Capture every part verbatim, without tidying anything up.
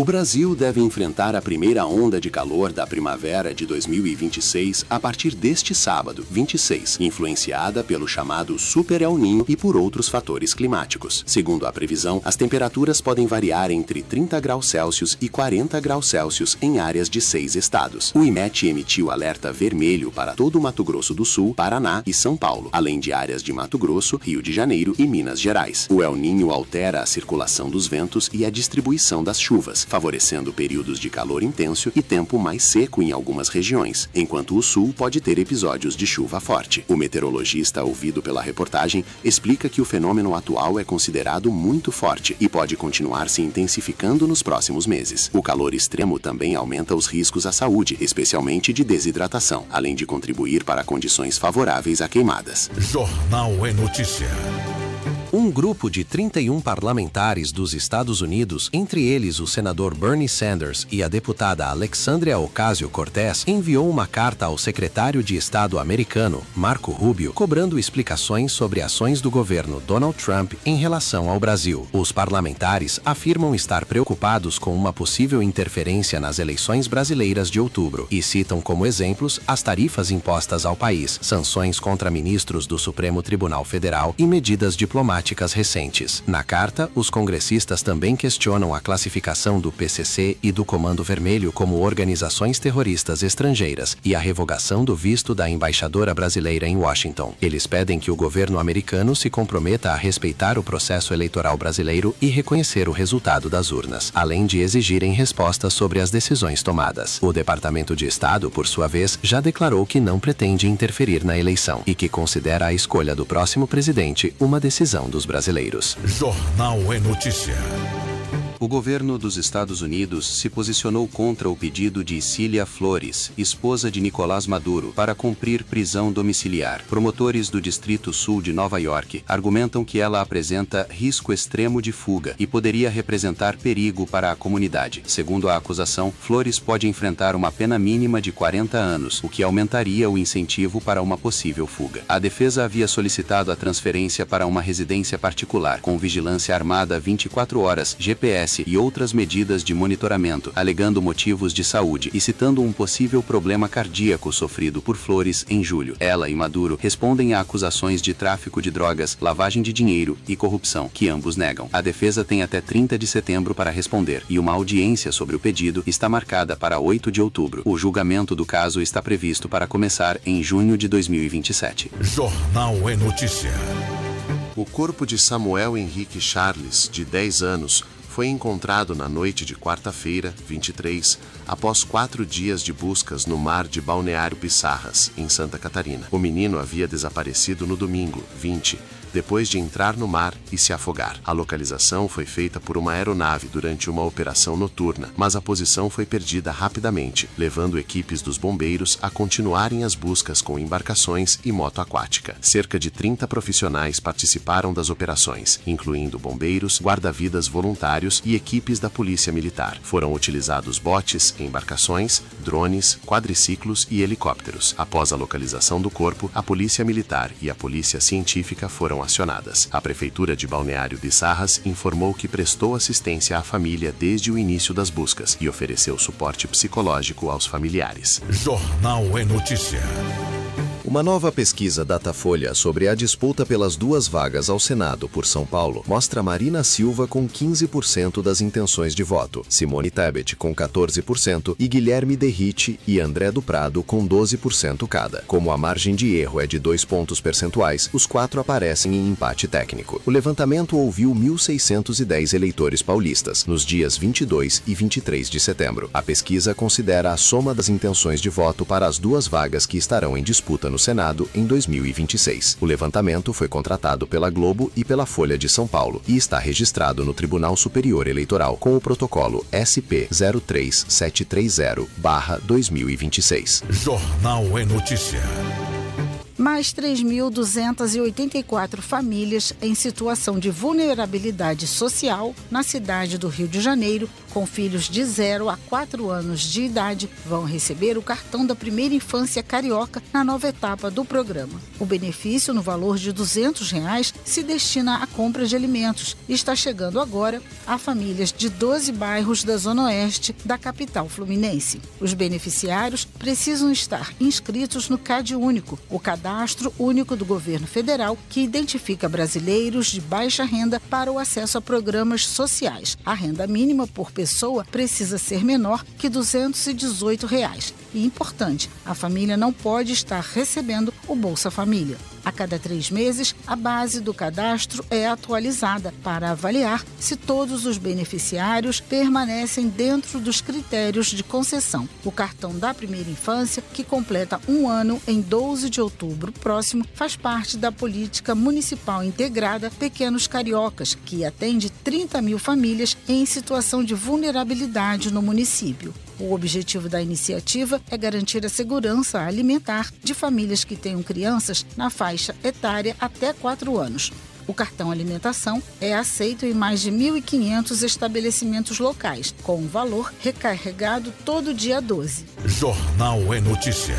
O Brasil deve enfrentar a primeira onda de calor da primavera de dois mil e vinte e seis a partir deste sábado, vinte e seis, influenciada pelo chamado Super El Niño e por outros fatores climáticos. Segundo a previsão, as temperaturas podem variar entre trinta graus Celsius e quarenta graus Celsius em áreas de seis estados. O IMET emitiu alerta vermelho para todo o Mato Grosso do Sul, Paraná e São Paulo, além de áreas de Mato Grosso, Rio de Janeiro e Minas Gerais. O El Niño altera a circulação dos ventos e a distribuição das chuvas, favorecendo períodos de calor intenso e tempo mais seco em algumas regiões, enquanto o sul pode ter episódios de chuva forte. O meteorologista ouvido pela reportagem explica que o fenômeno atual é considerado muito forte e pode continuar se intensificando nos próximos meses. O calor extremo também aumenta os riscos à saúde, especialmente de desidratação, além de contribuir para condições favoráveis a queimadas. Jornal é Notícia. Um grupo de trinta e um parlamentares dos Estados Unidos, entre eles o senador Bernie Sanders e a deputada Alexandria Ocasio-Cortez, enviou uma carta ao secretário de Estado americano, Marco Rubio, cobrando explicações sobre ações do governo Donald Trump em relação ao Brasil. Os parlamentares afirmam estar preocupados com uma possível interferência nas eleições brasileiras de outubro e citam como exemplos as tarifas impostas ao país, sanções contra ministros do Supremo Tribunal Federal e medidas diplomáticas recentes. Na carta, os congressistas também questionam a classificação do P C C e do Comando Vermelho como organizações terroristas estrangeiras e a revogação do visto da embaixadora brasileira em Washington. Eles pedem que o governo americano se comprometa a respeitar o processo eleitoral brasileiro e reconhecer o resultado das urnas, além de exigirem respostas sobre as decisões tomadas. O Departamento de Estado, por sua vez, já declarou que não pretende interferir na eleição e que considera a escolha do próximo presidente uma decisão dos brasileiros. Jornal é Notícia. O governo dos Estados Unidos se posicionou contra o pedido de Cília Flores, esposa de Nicolás Maduro, para cumprir prisão domiciliar. Promotores do Distrito Sul de Nova York argumentam que ela apresenta risco extremo de fuga e poderia representar perigo para a comunidade. Segundo a acusação, Flores pode enfrentar uma pena mínima de quarenta anos, o que aumentaria o incentivo para uma possível fuga. A defesa havia solicitado a transferência para uma residência particular, com vigilância armada vinte e quatro horas, G P S e outras medidas de monitoramento, alegando motivos de saúde e citando um possível problema cardíaco sofrido por Flores em julho. Ela e Maduro respondem a acusações de tráfico de drogas, lavagem de dinheiro e corrupção, que ambos negam. A defesa tem até trinta de setembro para responder e uma audiência sobre o pedido está marcada para oito de outubro. O julgamento do caso está previsto para começar em junho de dois mil e vinte e sete. Jornal é Notícia. O corpo de Samuel Henrique Charles, de dez anos, foi encontrado na noite de quarta-feira, vinte e três, após quatro dias de buscas no mar de Balneário Pissarras, em Santa Catarina. O menino havia desaparecido no domingo, vinte, depois de entrar no mar e se afogar. A localização foi feita por uma aeronave durante uma operação noturna, mas a posição foi perdida rapidamente, levando equipes dos bombeiros a continuarem as buscas com embarcações e moto aquática. Cerca de trinta profissionais participaram das operações, incluindo bombeiros, guarda-vidas voluntários e equipes da Polícia Militar. Foram utilizados botes, embarcações, drones, quadriciclos e helicópteros. Após a localização do corpo, a Polícia Militar e a Polícia Científica foram acionadas. A Prefeitura de Balneário Pissarras informou que prestou assistência à família desde o início das buscas e ofereceu suporte psicológico aos familiares. Jornal é Notícia. Uma nova pesquisa Datafolha sobre a disputa pelas duas vagas ao Senado por São Paulo mostra Marina Silva com quinze por cento das intenções de voto, Simone Tebet com quatorze por cento e Guilherme Derrite e André do Prado com doze por cento cada. Como a margem de erro é de dois pontos percentuais, os quatro aparecem em empate técnico. O levantamento ouviu mil seiscentos e dez eleitores paulistas, nos dias vinte e dois e vinte e três de setembro. A pesquisa considera a soma das intenções de voto para as duas vagas que estarão em disputa no Senado em dois mil e vinte e seis. O levantamento foi contratado pela Globo e pela Folha de São Paulo e está registrado no Tribunal Superior Eleitoral com o protocolo S P zero três sete três zero barra dois mil e vinte e seis. Jornal é Notícia. mais três mil duzentas e oitenta e quatro famílias em situação de vulnerabilidade social na cidade do Rio de Janeiro, com filhos de zero a quatro anos de idade, vão receber o cartão da primeira infância carioca na nova etapa do programa. O benefício, no valor de duzentos reais, se destina à compra de alimentos e está chegando agora a famílias de doze bairros da Zona Oeste da capital fluminense. Os beneficiários precisam estar inscritos no CadÚnico, o Cadastro Único do Governo Federal, que identifica brasileiros de baixa renda para o acesso a programas sociais. A renda mínima por pessoa precisa ser menor que duzentos e dezoito reais. E importante, a família não pode estar recebendo o Bolsa Família. A cada três meses, a base do cadastro é atualizada para avaliar se todos os beneficiários permanecem dentro dos critérios de concessão. O cartão da primeira infância, que completa um ano em doze de outubro próximo, faz parte da política municipal integrada Pequenos Cariocas, que atende trinta mil famílias em situação de vulnerabilidade no município. O objetivo da iniciativa é garantir a segurança alimentar de famílias que tenham crianças na faixa etária até quatro anos. O cartão alimentação é aceito em mais de mil e quinhentos estabelecimentos locais, com um valor recarregado todo dia doze. Jornal é Notícia.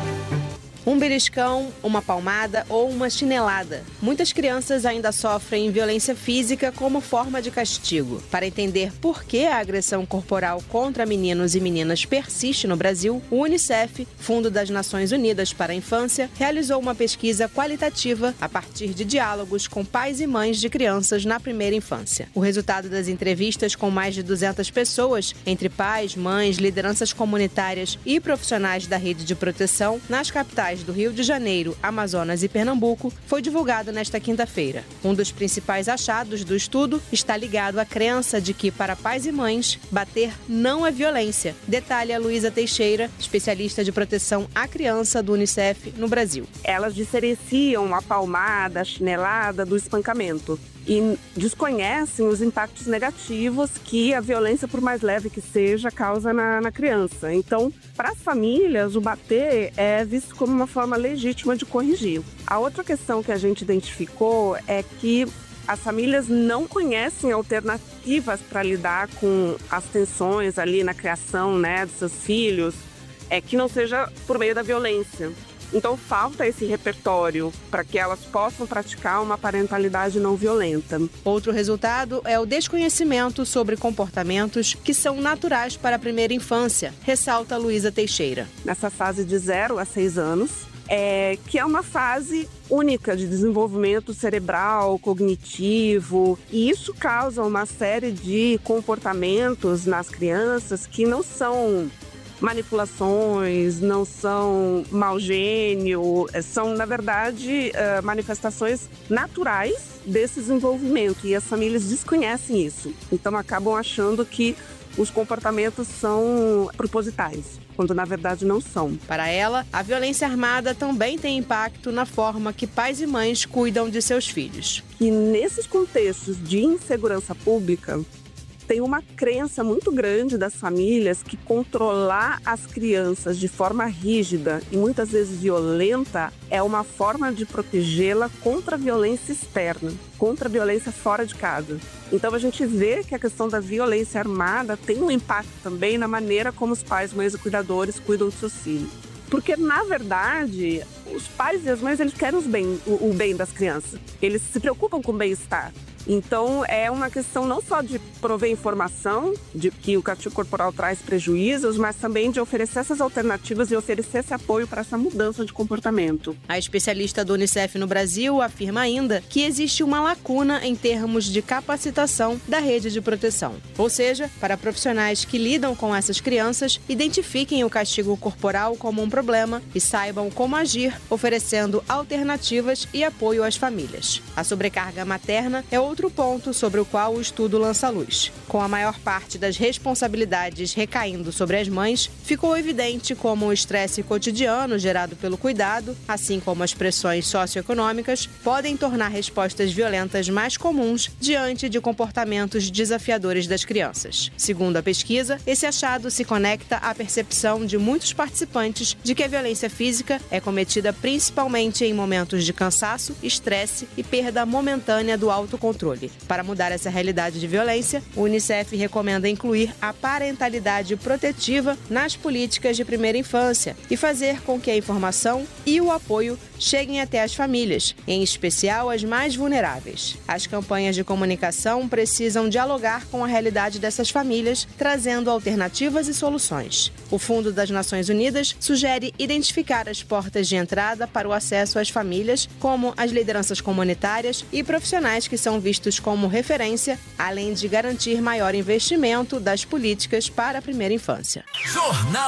Um beliscão, uma palmada ou uma chinelada. Muitas crianças ainda sofrem violência física como forma de castigo. Para entender por que a agressão corporal contra meninos e meninas persiste no Brasil, o Unicef, Fundo das Nações Unidas para a Infância, realizou uma pesquisa qualitativa a partir de diálogos com pais e mães de crianças na primeira infância. O resultado das entrevistas com mais de duzentas pessoas, entre pais, mães, lideranças comunitárias e profissionais da rede de proteção, nas capitais do Rio de Janeiro, Amazonas e Pernambuco, foi divulgado nesta quinta-feira. Um dos principais achados do estudo está ligado à crença de que, para pais e mães, bater não é violência, detalha Luísa Teixeira, especialista de proteção à criança do Unicef no Brasil. Elas diferenciam a palmada, a chinelada do espancamento e desconhecem os impactos negativos que a violência, por mais leve que seja, causa na, na criança. Então, para as famílias, o bater é visto como uma forma legítima de corrigir. A outra questão que a gente identificou é que as famílias não conhecem alternativas para lidar com as tensões ali na criação, né, dos seus filhos, é, que não seja por meio da violência. Então, falta esse repertório para que elas possam praticar uma parentalidade não violenta. Outro resultado é o desconhecimento sobre comportamentos que são naturais para a primeira infância, ressalta Luísa Teixeira. Nessa fase de zero a seis anos, é, que é uma fase única de desenvolvimento cerebral, cognitivo, e isso causa uma série de comportamentos nas crianças que não são manipulações, não são mau gênio, são, na verdade, manifestações naturais desse desenvolvimento, e as famílias desconhecem isso. Então acabam achando que os comportamentos são propositais, quando na verdade não são. Para ela, a violência armada também tem impacto na forma que pais e mães cuidam de seus filhos. E nesses contextos de insegurança pública, tem uma crença muito grande das famílias que controlar as crianças de forma rígida e muitas vezes violenta é uma forma de protegê-la contra a violência externa, contra a violência fora de casa. Então a gente vê que a questão da violência armada tem um impacto também na maneira como os pais, mães e cuidadores cuidam dos seus filhos. Porque, na verdade, os pais e as mães, eles querem os bem, o, o bem das crianças. Eles se preocupam com o bem-estar. Então, é uma questão não só de prover informação de que o castigo corporal traz prejuízos, mas também de oferecer essas alternativas e oferecer esse apoio para essa mudança de comportamento. A especialista do Unicef no Brasil afirma ainda que existe uma lacuna em termos de capacitação da rede de proteção. Ou seja, para profissionais que lidam com essas crianças, identifiquem o castigo corporal como um problema e saibam como agir, oferecendo alternativas e apoio às famílias. A sobrecarga materna é outro outro ponto sobre o qual o estudo lança luz. Com a maior parte das responsabilidades recaindo sobre as mães, ficou evidente como o estresse cotidiano gerado pelo cuidado, assim como as pressões socioeconômicas, podem tornar respostas violentas mais comuns diante de comportamentos desafiadores das crianças. Segundo a pesquisa, esse achado se conecta à percepção de muitos participantes de que a violência física é cometida principalmente em momentos de cansaço, estresse e perda momentânea do autocontrole. Para mudar essa realidade de violência, o Unicef recomenda incluir a parentalidade protetiva nas políticas de primeira infância e fazer com que a informação e o apoio cheguem até as famílias, em especial as mais vulneráveis. As campanhas de comunicação precisam dialogar com a realidade dessas famílias, trazendo alternativas e soluções. O Fundo das Nações Unidas sugere identificar as portas de entrada para o acesso às famílias, como as lideranças comunitárias e profissionais que são vistos como referência, além de garantir maior investimento das políticas para a primeira infância. Jornal